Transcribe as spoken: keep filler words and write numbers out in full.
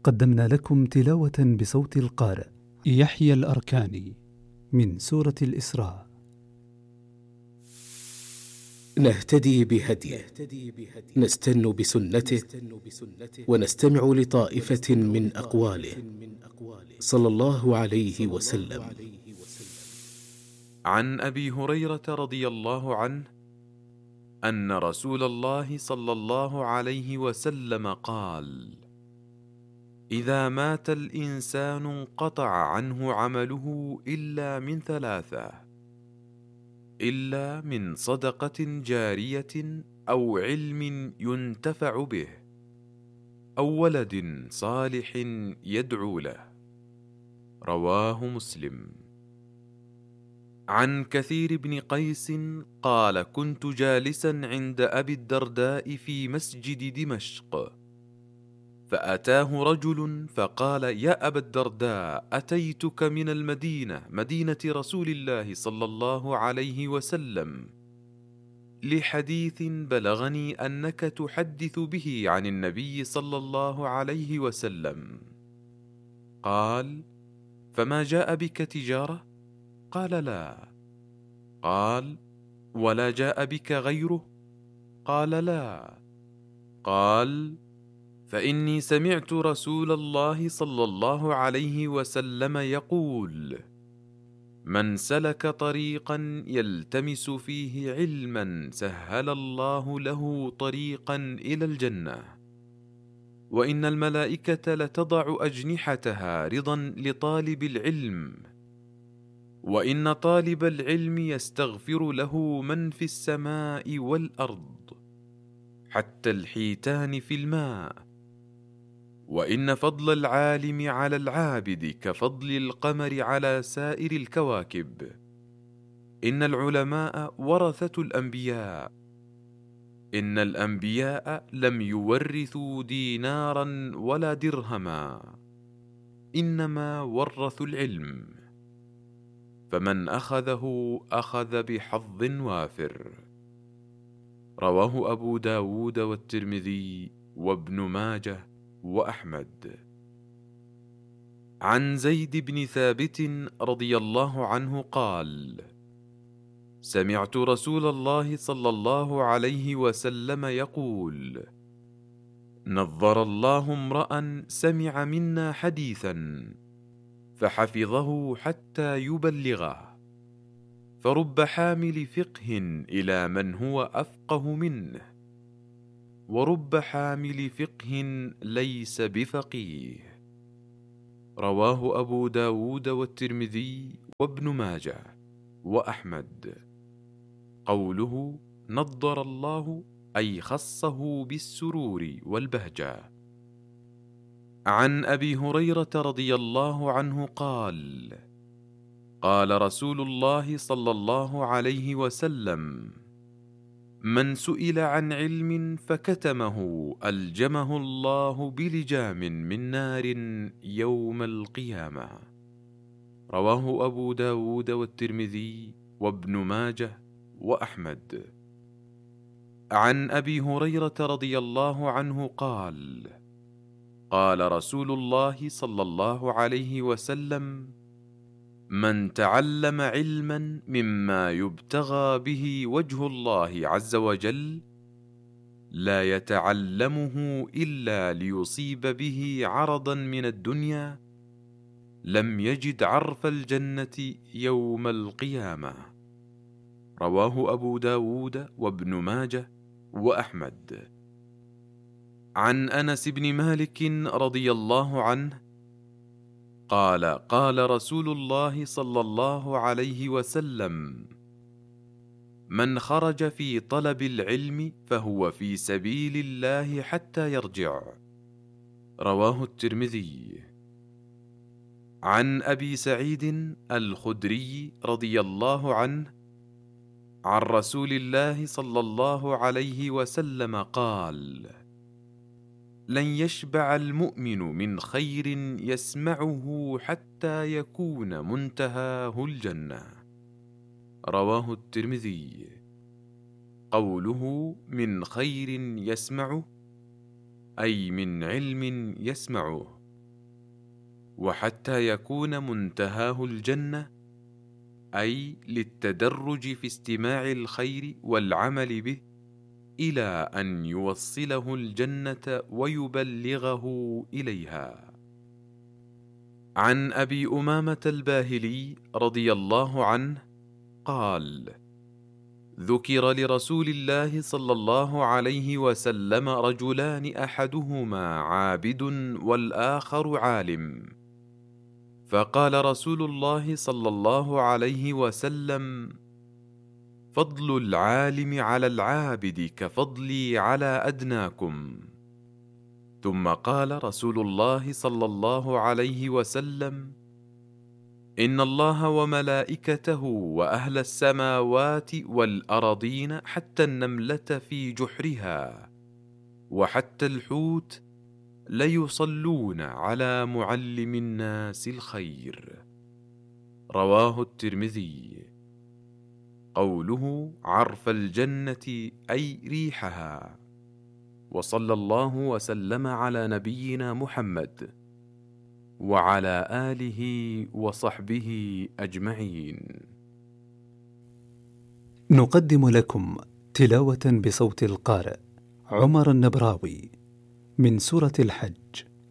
قدمنا لكم تلاوة بصوت القارئ يحيى الأركاني من سورة الإسراء. نهتدي بهديه، نستن بسنته، ونستمع لطائفة من أقواله صلى الله عليه وسلم. عن أبي هريرة رضي الله عنه أن رسول الله صلى الله عليه وسلم قال: إذا مات الإنسان انقطع عنه عمله إلا من ثلاثة، إلا من صدقة جارية أو علم ينتفع به أو ولد صالح يدعو له. رواه مسلم. عن كثير بن قيس قال: كنت جالسا عند أبي الدرداء في مسجد دمشق، فأتاه رجل فقال: يا أبا الدرداء، أتيتك من المدينة، مدينة رسول الله صلى الله عليه وسلم، لحديث بلغني أنك تحدث به عن النبي صلى الله عليه وسلم. قال: فما جاء بك تجارة؟ قال: لا. قال: ولا جاء بك غيره؟ قال: لا. قال: فإني سمعت رسول الله صلى الله عليه وسلم يقول: من سلك طريقا يلتمس فيه علما سهل الله له طريقا إلى الجنة، وإن الملائكة لتضع أجنحتها رضا لطالب العلم، وإن طالب العلم يستغفر له من في السماء والأرض حتى الحيتان في الماء، وإن فضل العالم على العابد كفضل القمر على سائر الكواكب، إن العلماء ورثة الأنبياء، إن الأنبياء لم يورثوا دينارا ولا درهما، إنما ورثوا العلم، فمن أخذه أخذ بحظ وافر. رواه أبو داود والترمذي وابن ماجه وأحمد. عن زيد بن ثابت رضي الله عنه قال: سمعت رسول الله صلى الله عليه وسلم يقول: نظر الله امرأ سمع منا حديثا فحفظه حتى يبلغه، فرب حامل فقه إلى من هو أفقه منه، ورب حامل فقه ليس بفقيه. رواه أبو داود والترمذي وابن ماجه وأحمد. قوله نضر الله أي خصه بالسرور والبهجة. عن أبي هريرة رضي الله عنه قال: قال رسول الله صلى الله عليه وسلم: من سئل عن علم فكتمه ألجمه الله بلجام من نار يوم القيامة. رواه أبو داود والترمذي وابن ماجه وأحمد. عن أبي هريرة رضي الله عنه قال: قال رسول الله صلى الله عليه وسلم: من تعلم علما مما يبتغى به وجه الله عز وجل لا يتعلمه إلا ليصيب به عرضا من الدنيا لم يجد عرف الجنة يوم القيامة. رواه أبو داود وابن ماجه وأحمد. عن أنس بن مالك رضي الله عنه قال: قال رسول الله صلى الله عليه وسلم: من خرج في طلب العلم فهو في سبيل الله حتى يرجع. رواه الترمذي. عن أبي سعيد الخدري رضي الله عنه عن رسول الله صلى الله عليه وسلم قال: لن يشبع المؤمن من خير يسمعه حتى يكون منتهاه الجنة. رواه الترمذي. قوله من خير يسمعه أي من علم يسمعه. وحتى يكون منتهاه الجنة، أي للتدرج في استماع الخير والعمل به إلى أن يوصله الجنة ويبلغه إليها. عن أبي أمامة الباهلي رضي الله عنه قال: ذكر لرسول الله صلى الله عليه وسلم رجلان أحدهما عابد والآخر عالم، فقال رسول الله صلى الله عليه وسلم: فضل العالم على العابد كفضلي على أدناكم. ثم قال رسول الله صلى الله عليه وسلم: إن الله وملائكته وأهل السماوات والأرضين حتى النملة في جحرها وحتى الحوت ليصلون على معلم الناس الخير. رواه الترمذي. قوله عرف الجنة أي ريحها. وصلى الله وسلم على نبينا محمد وعلى آله وصحبه أجمعين. نقدم لكم تلاوة بصوت القارئ عمر النبراوي من سورة الحج.